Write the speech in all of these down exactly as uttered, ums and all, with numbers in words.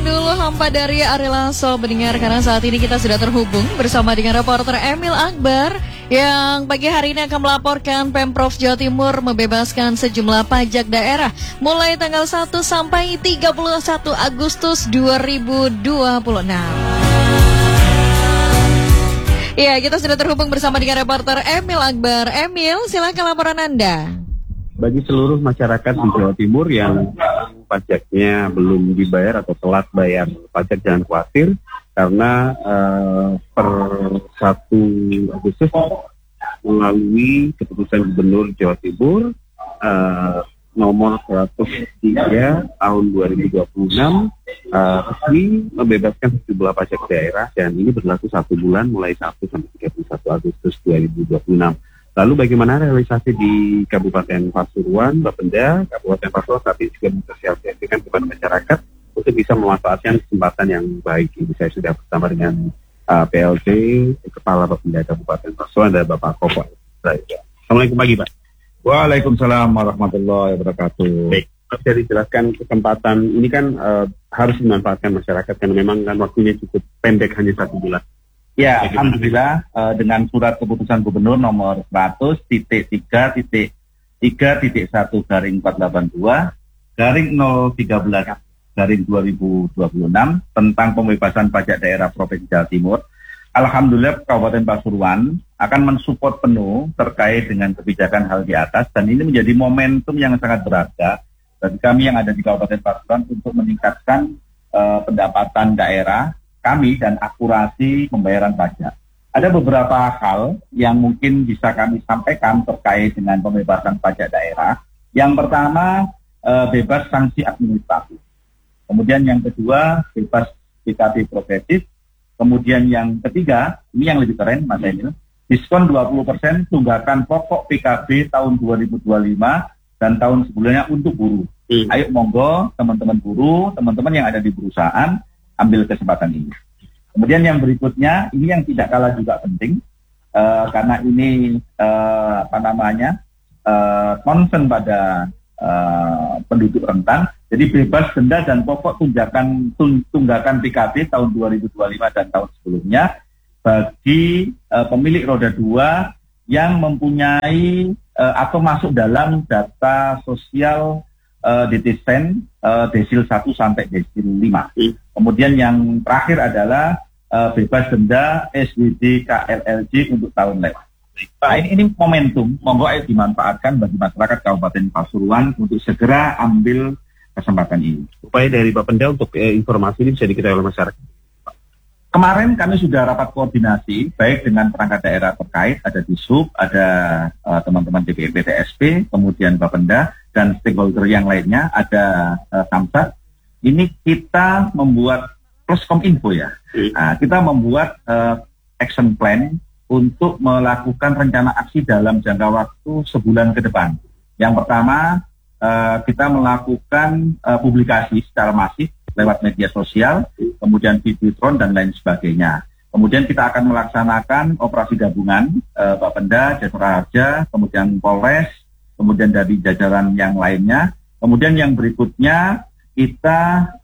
tahan dulu hampa dari Ari Lasso mendengar, karena saat ini kita sudah terhubung bersama dengan reporter Emil Akbar yang pagi hari ini akan melaporkan Pemprov Jawa Timur membebaskan sejumlah pajak daerah mulai tanggal satu sampai tiga puluh satu Agustus dua ribu dua puluh enam. Ya, kita sudah terhubung bersama dengan reporter Emil Akbar. Emil, silakan laporan Anda. Bagi seluruh masyarakat di Jawa Timur yang pajaknya belum dibayar atau telat bayar pajak, jangan khawatir karena uh, per satu Agustus melalui keputusan Gubernur Jawa Timur uh, nomor seratus tiga tahun dua ribu dua puluh enam uh, resmi membebaskan sejumlah pajak daerah, dan ini berlaku satu bulan mulai satu sampai tiga puluh satu Agustus dua ribu dua puluh enam. Lalu bagaimana realisasi di Kabupaten Pasuruan, Bapenda, Kabupaten Pasuruan saat ini juga mensosialisasikan kepada masyarakat untuk bisa memanfaatkan kesempatan yang baik ini. Saya sudah bersama dengan uh, P L T Kepala Bapenda Kabupaten Pasuruan dan Bapak Kofal. Assalamualaikum pagi, Pak. Waalaikumsalam warahmatullahi wabarakatuh. Baik, bisa dijelaskan kesempatan ini kan uh, harus dimanfaatkan masyarakat karena memang kan waktunya cukup pendek, hanya satu bulan. Ya, alhamdulillah uh, dengan surat keputusan Gubernur nomor seratus titik tiga titik tiga titik satu garing empat delapan dua garing nol tiga belas garing dua ribu dua puluh enam tentang pembebasan pajak daerah Provinsi Jawa Timur, alhamdulillah Kabupaten Pasuruan akan mensupport penuh terkait dengan kebijakan hal di atas, dan ini menjadi momentum yang sangat berharga bagi kami yang ada di Kabupaten Pasuruan untuk meningkatkan uh, pendapatan daerah kami dan akurasi pembayaran pajak. Ada beberapa hal yang mungkin bisa kami sampaikan terkait dengan pembebasan pajak daerah. Yang pertama, eh, bebas sanksi administratif. Kemudian yang kedua, bebas P K B progresif. Kemudian yang ketiga, ini yang lebih keren Mas Emil, diskon dua puluh persen tunggakan pokok P K B tahun dua ribu dua puluh lima dan tahun sebelumnya untuk buruh. Hmm. Ayo monggo teman-teman buruh, teman-teman yang ada di perusahaan, ambil kesempatan ini. Kemudian yang berikutnya, ini yang tidak kalah juga penting, uh, karena ini uh, apa namanya uh, concern pada uh, penduduk rentan. Jadi bebas denda dan pokok tunggakan tung, tunggakan P K B tahun dua ribu dua puluh lima dan tahun sebelumnya bagi uh, pemilik roda dua yang mempunyai uh, atau masuk dalam data sosial Uh, D T S E N uh, desil satu sampai desil lima. Hmm. Kemudian yang terakhir adalah uh, bebas denda S W D K L L J untuk tahun lewat. Nah, ini, ini momentum, monggo ayo dimanfaatkan bagi masyarakat Kabupaten Pasuruan untuk segera ambil kesempatan ini. Upaya dari Bapenda untuk eh, informasi ini bisa diketahui oleh masyarakat. Kemarin kami sudah rapat koordinasi baik dengan perangkat daerah terkait, ada di Sub, ada uh, teman-teman D P R P T S P, kemudian Bapenda dan stakeholder yang lainnya, ada uh, Samsat. Ini kita membuat plus kominfo ya. Nah, kita membuat uh, action plan untuk melakukan rencana aksi dalam jangka waktu sebulan ke depan. Yang pertama, uh, kita melakukan uh, publikasi secara masif lewat media sosial, kemudian Videotron dan lain sebagainya. Kemudian kita akan melaksanakan operasi gabungan, eh, Bapenda, Jasara Harja, kemudian Polres, kemudian dari jajaran yang lainnya. Kemudian yang berikutnya kita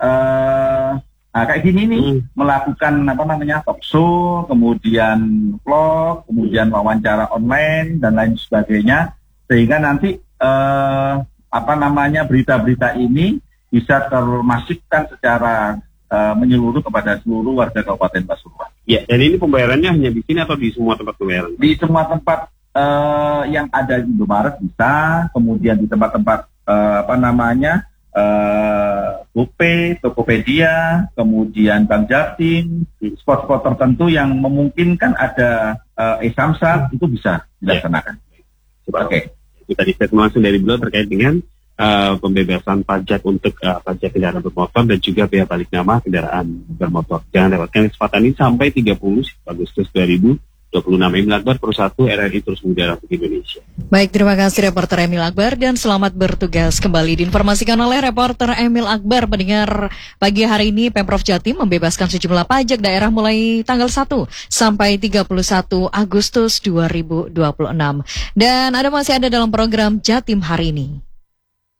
eh, nah, kayak gini nih, hmm. melakukan apa namanya talk show, kemudian vlog, kemudian wawancara online dan lain sebagainya, sehingga nanti eh, apa namanya berita-berita ini bisa termasukkan secara uh, menyeluruh kepada seluruh warga Kabupaten Pasuruan. Ya, dan ini pembayarannya hanya di sini atau di semua tempat pembayaran? Di semua tempat uh, yang ada di Indomaret bisa, kemudian di tempat-tempat uh, apa namanya uh, GoPay, Tokopedia, kemudian Bank Jatim, spot-spot tertentu yang memungkinkan ada uh, e-Samsat, itu bisa dilaksanakan. Ya. Oke, okay. Kita statement langsung dari beliau terkait dengan Uh, pembebasan pajak untuk uh, pajak kendaraan bermotor dan juga biaya balik nama kendaraan bermotor. Jangan lewatkan kesempatan ini sampai tiga puluh Agustus dua ribu dua puluh enam. Emil Akbar, Pro satu R R I terus mengudara untuk Indonesia. Baik, terima kasih reporter Emil Akbar dan selamat bertugas kembali. Diinformasikan oleh reporter Emil Akbar, pendengar pagi hari ini Pemprov Jatim membebaskan sejumlah pajak daerah mulai tanggal satu sampai tiga puluh satu Agustus dua ribu dua puluh enam. Dan Anda masih ada dalam program Jatim hari ini.